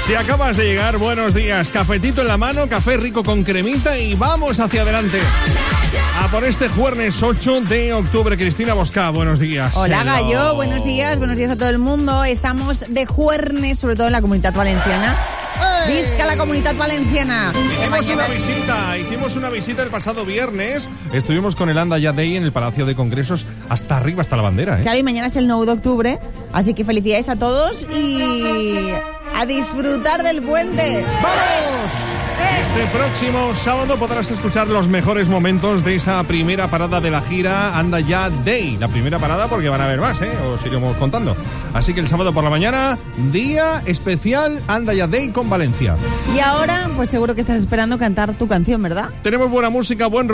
Si acabas de llegar, buenos días. Cafetito en la mano, café rico con cremita y vamos hacia adelante. A por este jueves 8 de octubre. Cristina Bosca, buenos días. Hola, Gallo, buenos días a todo el mundo. Estamos de jueves, sobre todo en la Comunitat Valenciana. ¡Visca la Comunitat Valenciana! Hicimos una visita el pasado viernes. Estuvimos con el Anda Ya Day en el Palacio de Congresos hasta arriba, hasta la bandera, ¿eh? Claro, y mañana es el 9 de octubre, así que felicidades a todos y a disfrutar del puente. ¡Vamos! Este próximo sábado podrás escuchar los mejores momentos de esa primera parada de la gira Anda Ya Day. La primera parada porque van a haber más, os iremos contando. Así que el sábado por la mañana, día especial Anda Ya Day con Valencia. Y ahora, pues seguro que estás esperando cantar tu canción, ¿verdad? Tenemos buena música, buen